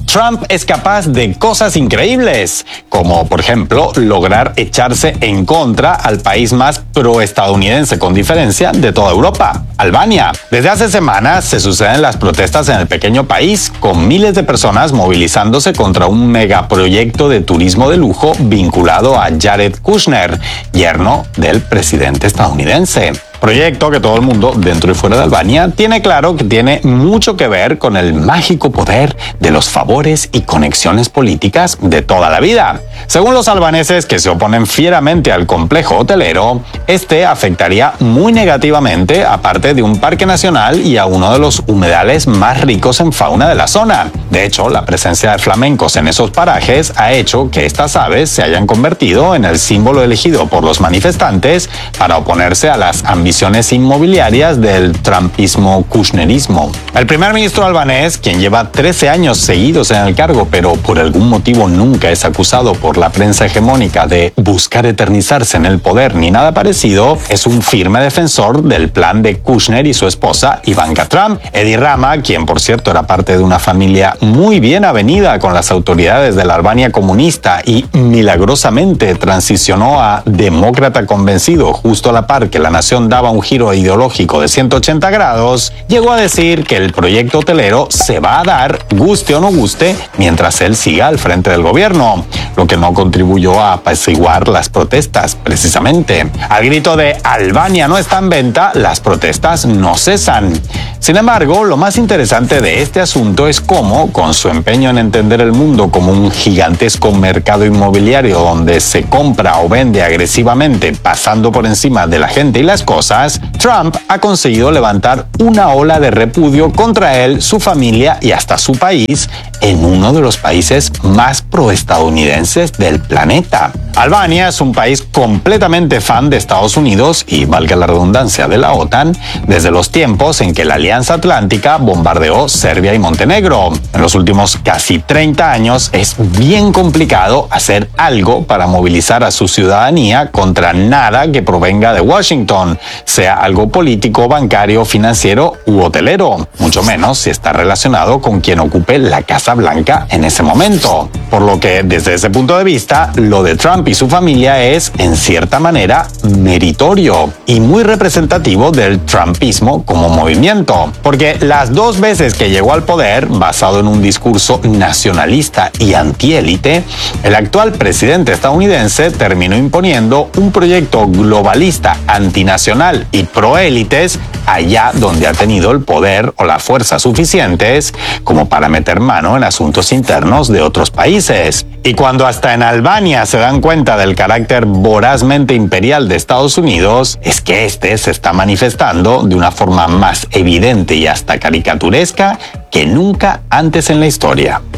Trump es capaz de cosas increíbles, como por ejemplo lograr echarse en contra al país más proestadounidense con diferencia de toda Europa, Albania. Desde hace semanas se suceden las protestas en el pequeño país, con miles de personas movilizándose contra un megaproyecto de turismo de lujo vinculado a Jared Kushner, yerno del presidente estadounidense. Proyecto que todo el mundo, dentro y fuera de Albania, tiene claro que tiene mucho que ver con el mágico poder de los favores y conexiones políticas de toda la vida. Según los albaneses, que se oponen fieramente al complejo hotelero, este afectaría muy negativamente a parte de un parque nacional y a uno de los humedales más ricos en fauna de la zona. De hecho, la presencia de flamencos en esos parajes ha hecho que estas aves se hayan convertido en el símbolo elegido por los manifestantes para oponerse a las ambiciones inmobiliarias del trumpismo kushnerismo. El primer ministro albanés, quien lleva 13 años seguidos en el cargo, pero por algún motivo nunca es acusado por la prensa hegemónica de buscar eternizarse en el poder ni nada parecido, es un firme defensor del plan de Kushner y su esposa Ivanka Trump. Edi Rama, quien por cierto era parte de una familia muy bien avenida con las autoridades de la Albania comunista y milagrosamente transicionó a demócrata convencido justo a la par que la nación daba un giro ideológico de 180 grados, llegó a decir que el proyecto hotelero se va a dar, guste o no guste, mientras él siga al frente del gobierno, lo que no contribuyó a apaciguar las protestas, precisamente. Al grito de Albania no está en venta, las protestas no cesan. Sin embargo, lo más interesante de este asunto es cómo, con su empeño en entender el mundo como un gigantesco mercado inmobiliario donde se compra o vende agresivamente pasando por encima de la gente y las cosas, Trump ha conseguido levantar una ola de repudio contra él, su familia y hasta su país en uno de los países más proestadounidenses del planeta. Albania es un país completamente fan de Estados Unidos y, valga la redundancia, de la OTAN, desde los tiempos en que la Alianza Atlántica bombardeó Serbia y Montenegro. En los últimos casi 30 años es bien complicado hacer algo para movilizar a su ciudadanía contra nada que provenga de Washington, sea algo político, bancario, financiero u hotelero, mucho menos si está relacionado con quien ocupe la Casa Blanca en ese momento. Por lo que, desde ese punto de vista, lo de Trump y su familia es, en cierta manera, meritorio y muy representativo del trumpismo como movimiento, porque las dos veces que llegó al poder, basado en un discurso nacionalista y antiélite, el actual presidente estadounidense terminó imponiendo un proyecto globalista antinacional y proélites allá donde ha tenido el poder o la fuerza suficientes como para meter mano en asuntos internos de otros países. Y cuando hasta en Albania se dan cuenta del carácter vorazmente imperial de Estados Unidos, es que este se está manifestando de una forma más evidente y hasta caricaturesca que nunca antes en la historia.